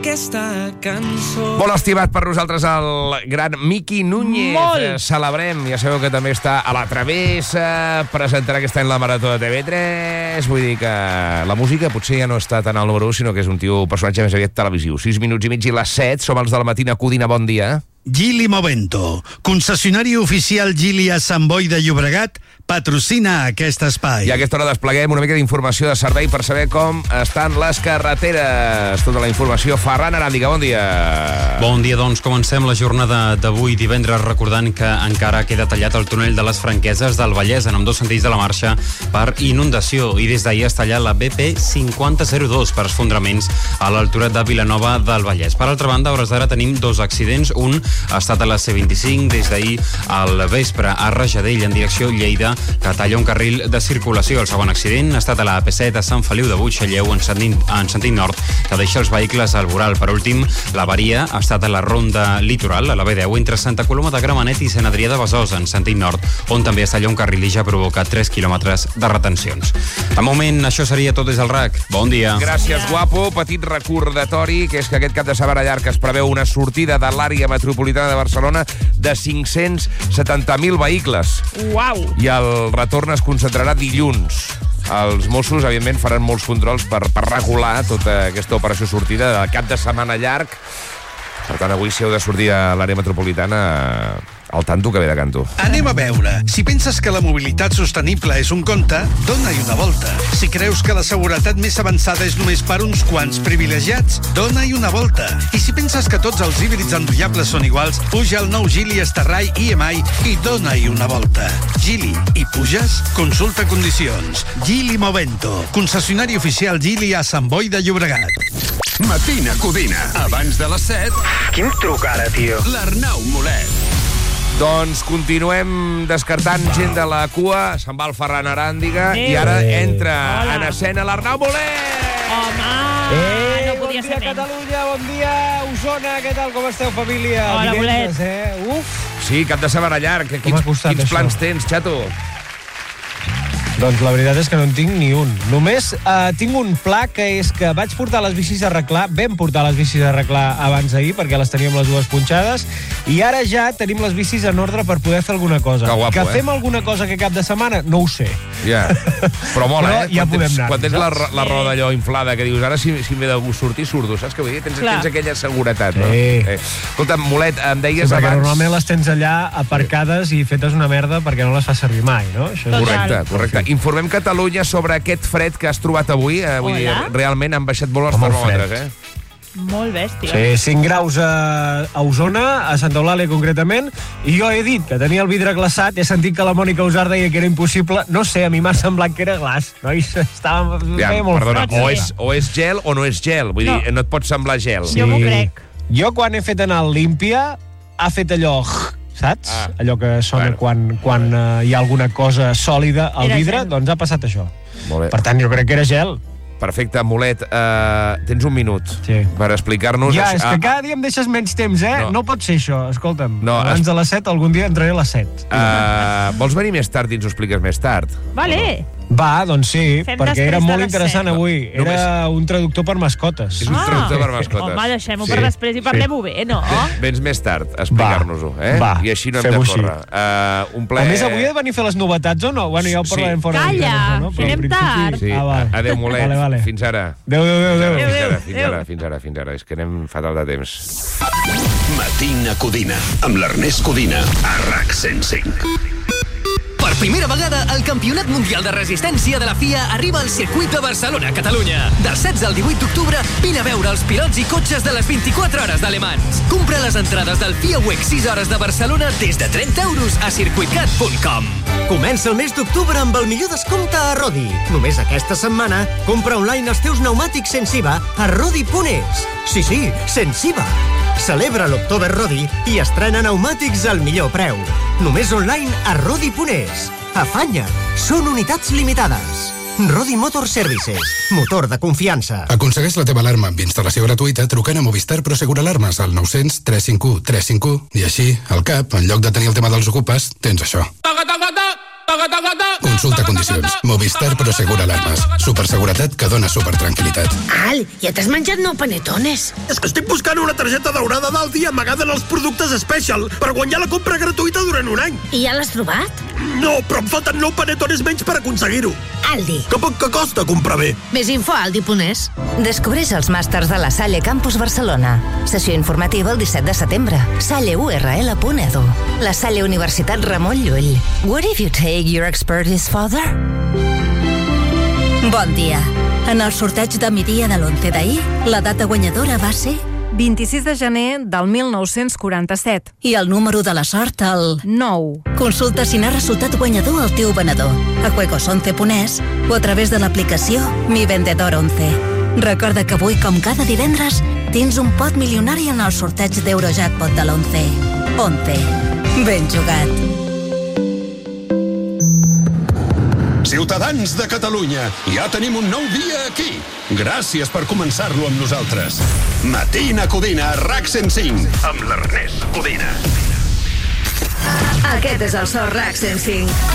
aquesta cançó. Molt estimat per nosaltres el gran Miqui Núñez. Molt. Celebrem, ja sabeu que també està a la Travessa, presentarà aquest any la Marató de TV3, vull dir que la música potser ja no està tant al número 1, sinó que és un personatge més aviat televisiu. 6 minuts i mig i les 7, som els de la matina. Codina, bon dia. Gili Movento, concessionari oficial Gili a Sant Boi de Llobregat, patrocina aquest espai. I a aquesta hora despleguem una mica d'informació de servei per saber com estan les carreteres. Tota la informació. Ferran Aràndiga, bon dia. Bon dia, doncs comencem la jornada d'avui divendres recordant que encara queda tallat el túnel de les Franqueses del Vallès en ambdós sentits de la marxa per inundació i des d'ahir està tallat la BP 5002 per esfondraments a l'altura de Vilanova del Vallès. Per altra banda, a hores d'ara tenim dos accidents. Un ha estat a la C25 des d'ahir al vespre a Rajadell en direcció Lleida, que talla un carril de circulació. El segon accident ha estat a la AP7 a Sant Feliu de Buixalleu en sentit nord, que deixa els vehicles al voral. Per últim, l'avaria ha estat a la ronda litoral, a la B10, entre Santa Coloma de Gramenet i Sant Adrià de Besòs, en sentit nord, on també es talla un carril i ja provoca 3 quilòmetres de retencions. De moment, això seria tot des del RAC. Bon dia. Gràcies, guapo. Petit recordatori, que és que aquest cap de setmana llarg es preveu una sortida de l'àrea metropolitana de Barcelona de 570.000 vehicles. Uau! I el retorn es concentrarà dilluns. Els Mossos, evidentment, faran molts controls per regular tota aquesta operació sortida de cap de setmana llarg. Per tant, avui, si heu de sortir a l'àrea metropolitana, al tanto que ve de canto. Anem a veure. Si penses que la mobilitat sostenible és un conte, dona-hi una volta. Si creus que la seguretat més avançada és només per uns quants privilegiats, dona-hi una volta. I si penses que tots els híbrids enrollables són iguals, puja al nou Gili Estarrai IMI i dona-hi una volta. Gili, i puges? Consulta condicions. Gili Movento, concessionari oficial Gili a Sant Boi de Llobregat. Matina Codina. Abans de les 7... Qui em truca ara, tio? L'Arnau Molet. Doncs continuem descartant gent de la cua. Se'n va el Ferran Aràndiga i ara entra en escena l'Arnau Molet. Home, no podia ser menys. Catalunya, bon dia, Osona, què tal, com esteu, família? Hola, Molet. Uf! Sí, cap de setmana llarg. Quins plans tens, xato? Doncs la veritat és que no en tinc ni un. Només tinc un pla, que és que vaig portar les bicis a arreglar, vam portar les bicis a arreglar abans d'ahir, perquè les teníem les dues punxades, i ara ja tenim les bicis en ordre per poder fer alguna cosa. Que guapo, fem alguna cosa que cap de setmana, no ho sé. Ja, però mola, però ja podem anar. Quan tens la roda allò inflada, que dius, ara si m'he de sortir, surto, saps què vull dir? Tens aquella seguretat, no? Escolta, Molet, em deies abans... Perquè normalment les tens allà aparcades i fetes una merda perquè no les fas servir mai, no? Correcte. Informem Catalunya sobre aquest fred que has trobat avui. Vull dir, realment han baixat molt els termòmetres, Molt bèstia. Sí, 5 graus a Osona, a Santa Eulàlia concretament, i jo he dit que tenia el vidre glaçat, he sentit que la Mònica Usar deia que era impossible, no sé, a mi m'ha semblat que era glaç, nois, estava molt perdona, fred. o és gel o no és gel, vull dir, no et pot semblar gel. Jo m'ho crec. Jo quan he fet anar el Límpia, ha fet allò... saps? Allò que sona quan hi ha alguna cosa sòlida al vidre, doncs ha passat això. Per tant, jo crec que era gel. Perfecte, Molet, tens un minut per explicar-nos... Ja, és que cada dia em deixes menys temps, No pot ser això, escolta'm. Abans de les 7, algun dia entraré a les 7. Vols venir més tard i ens ho expliques més tard? Vale. Va, doncs sí, perquè era molt interessant avui. Era un traductor per mascotes. És un traductor per mascotes. Home, deixem-ho per després i parlem-ho bé, no? Vens més tard a explicar-nos-ho, I així no hem de córrer. Un ple... A més, avui he de venir a fer les novetats o no? Bueno, ja ho parlarem fora. Calla, que anem tard. Adéu, Molet. Fins ara. Adéu. Fins ara. És que anem fatal de temps. Matina Codina, amb l'Ernest Codina, a RAC 105. Per primera vegada, el Campionat Mundial de Resistència de la FIA arriba al circuit de Barcelona, Catalunya. Del 16 al 18 d'octubre, vine a veure els pilots i cotxes de les 24 hores d'Ale Mans. Compra les entrades del FIA WEC 6 hores de Barcelona des de 30 euros a circuitcat.com. Comença el mes d'octubre amb el millor descompte a Rodi. Només aquesta setmana, compra online els teus pneumàtics sense IVA a Rodi.es. Sí, sense IVA. Celebra l'October Rodi i estrena pneumàtics al millor preu. Només online a Rodi.es. Afanya't! Són unitats limitades. Rodi Motor Services. Motor de confiança. Aconsegueix la teva alarma amb instal·lació gratuïta trucant a Movistar Prosegur Alarmes al 900 351 351 i així, al cap, en lloc de tenir el tema dels ocupes, tens això. Consulta condicions. Movistar Prosegur Alarmes. Superseguretat que dona supertranquil·litat. Al, ja t'has menjat 9 panetones. És que estic buscant una targeta daurada d'Aldi amagada en els productes Special per guanyar la compra gratuïta durant un any. I ja l'has trobat? No, però em falten 9 panetones menys per aconseguir-ho. Aldi. Que poc que costa comprar bé. Més info a aldi.es. Descobreix els màsters de la Salle Campus Barcelona. Sessió informativa el 17 de setembre. salleurl.edu. La Salle Universitat Ramon Llull. What if you take your expertise further? Bon dia. En el sorteig de migdia de l'11 d'ahir, la data guanyadora va ser 26 de gener del 1947. I el número de la sort, el 9. Consulta si n'ha resultat guanyador el teu venedor a juegos11.es o a través de l'aplicació Mi Vendedor 11. Recorda que avui, com cada divendres, tens un pot milionari en el sorteig d'Eurojackpot de l'11. 11. Ben jugat. Ciutadans de Catalunya, ja tenim un nou dia aquí. Gràcies per començar-lo amb nosaltres. Matina Codina, RAC 105, amb l'Ernest Codina. Aquest és el so RAC 105.